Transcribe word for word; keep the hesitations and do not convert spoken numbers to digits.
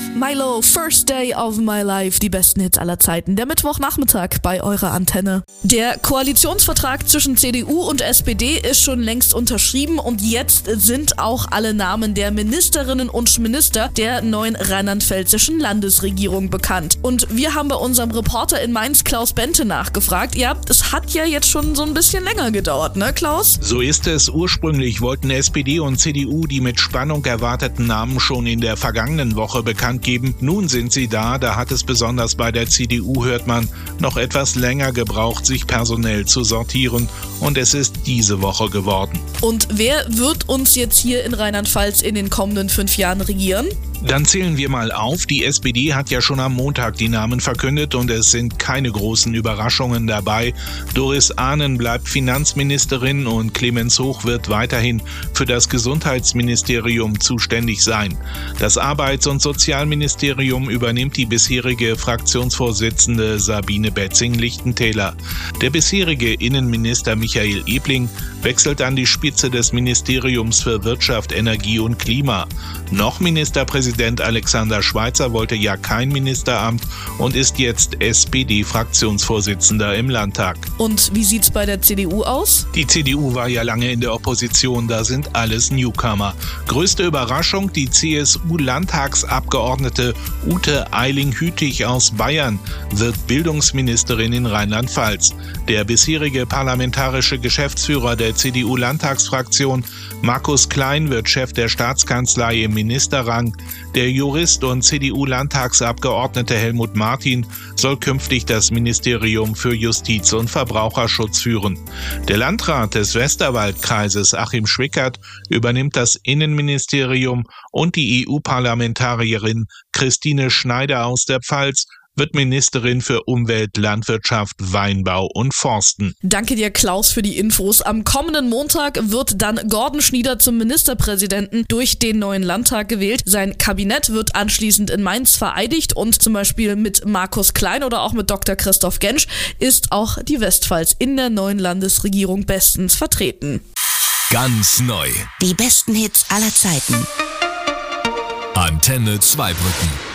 Milo, First Day of My Life, die besten Hits aller Zeiten. Der Mittwochnachmittag bei eurer Antenne. Der Koalitionsvertrag zwischen C D U und S P D ist schon längst unterschrieben und jetzt sind auch alle Namen der Ministerinnen und Minister der neuen rheinland-pfälzischen Landesregierung bekannt. Und wir haben bei unserem Reporter in Mainz, Klaus Bente, nachgefragt. Ja, es hat ja jetzt schon so ein bisschen länger gedauert, ne Klaus? So ist es. Ursprünglich wollten S P D und C D U die mit Spannung erwarteten Namen schon in der vergangenen Woche bekannt geben. Nun sind sie da, da hat es besonders bei der C D U, hört man, noch etwas länger gebraucht, sich personell zu sortieren, und es ist diese Woche geworden. Und wer wird uns jetzt hier in Rheinland-Pfalz in den kommenden fünf Jahren regieren? Dann zählen wir mal auf. Die S P D hat ja schon am Montag die Namen verkündet und es sind keine großen Überraschungen dabei. Doris Ahnen bleibt Finanzministerin und Clemens Hoch wird weiterhin für das Gesundheitsministerium zuständig sein. Das Arbeits- und Sozialministerium übernimmt die bisherige Fraktionsvorsitzende Sabine Betzing-Lichtentäler. Der bisherige Innenminister Michael Ebling wechselt an die Spitze des Ministeriums für Wirtschaft, Energie und Klima. Noch Ministerpräsident Alexander Schweitzer wollte ja kein Ministeramt und ist jetzt S P D-Fraktionsvorsitzender im Landtag. Und wie sieht's bei der C D U aus? Die C D U war ja lange in der Opposition, da sind alles Newcomer. Größte Überraschung, die C S U-Landtagsabgeordnete Ute Eiling-Hütig aus Bayern wird Bildungsministerin in Rheinland-Pfalz. Der bisherige parlamentarische Geschäftsführer der C D U-Landtagsfraktion Markus Klein wird Chef der Staatskanzlei im Ministerrang. Der Jurist und C D U-Landtagsabgeordnete Helmut Martin soll künftig das Ministerium für Justiz und Verbraucherschutz führen. Der Landrat des Westerwaldkreises Achim Schwickert übernimmt das Innenministerium und die E U-Parlamentarierin Christine Schneider aus der Pfalz wird Ministerin für Umwelt, Landwirtschaft, Weinbau und Forsten. Danke dir, Klaus, für die Infos. Am kommenden Montag wird dann Gordon Schnieder zum Ministerpräsidenten durch den neuen Landtag gewählt. Sein Kabinett wird anschließend in Mainz vereidigt und zum Beispiel mit Markus Klein oder auch mit Doktor Christoph Gensch ist auch die Westpfalz in der neuen Landesregierung bestens vertreten. Ganz neu. Die besten Hits aller Zeiten. Antenne Zweibrücken.